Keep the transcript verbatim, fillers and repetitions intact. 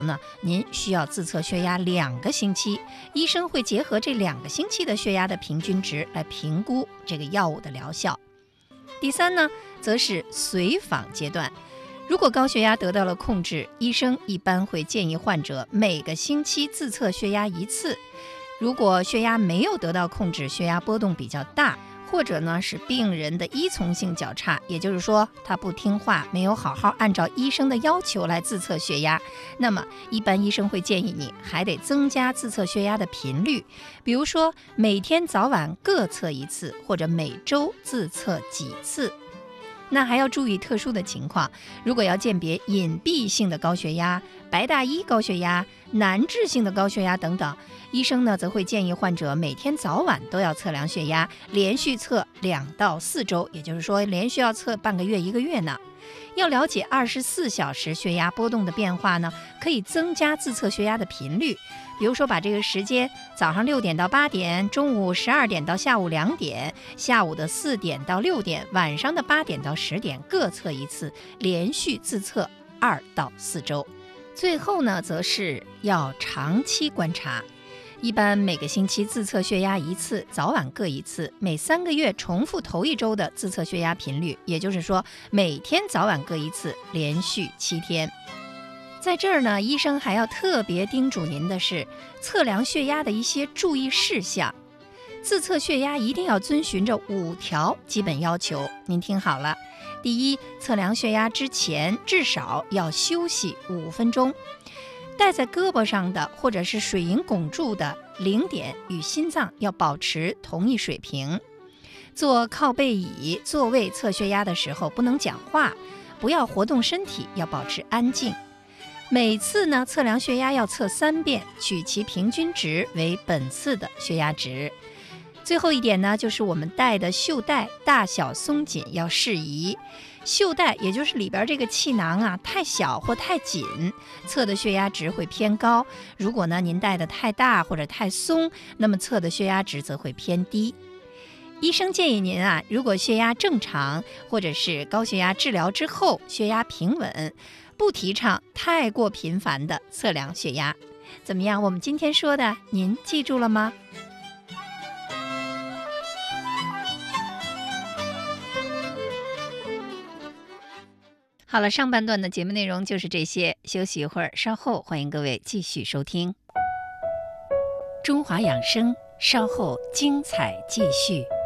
呢，您需要自测血压两个星期，医生会结合这两个星期的血压的平均值来评估这个药物的疗效。第三呢，则是随访阶段。如果高血压得到了控制，医生一般会建议患者每个星期自测血压一次。如果血压没有得到控制，血压波动比较大，或者呢是病人的依从性较差，也就是说他不听话，没有好好按照医生的要求来自测血压，那么一般医生会建议你还得增加自测血压的频率，比如说每天早晚各测一次，或者每周自测几次。那还要注意特殊的情况，如果要鉴别隐蔽性的高血压、白大衣高血压、难治性的高血压等等，医生呢则会建议患者每天早晚都要测量血压，连续测两到四周，也就是说连续要测半个月一个月呢。要了解二十四小时血压波动的变化呢，可以增加自测血压的频率，比如说把这个时间早上六点到八点，中午十二点到下午两点，下午的四点到六点，晚上的八点到十点各测一次，连续自测二到四周。最后呢，则是要长期观察。一般每个星期自测血压一次，早晚各一次，每三个月重复头一周的自测血压频率，也就是说每天早晚各一次，连续七天。在这儿呢，医生还要特别叮嘱您的是测量血压的一些注意事项。自测血压一定要遵循着五条基本要求，您听好了。第一，测量血压之前至少要休息五分钟。戴在胳膊上的或者是水银汞柱的零点与心脏要保持同一水平。坐靠背椅座位测血压的时候不能讲话，不要活动身体，要保持安静。每次呢测量血压要测三遍，取其平均值为本次的血压值。最后一点呢，就是我们戴的袖带大小松紧要适宜。袖带也就是里边这个气囊啊，太小或太紧，测的血压值会偏高。如果呢您戴的太大或者太松，那么测的血压值则会偏低。医生建议您啊，如果血压正常，或者是高血压治疗之后血压平稳，不提倡太过频繁的测量血压。怎么样？我们今天说的，您记住了吗？好了，上半段的节目内容就是这些，休息一会儿，稍后欢迎各位继续收听中华养生，稍后精彩继续。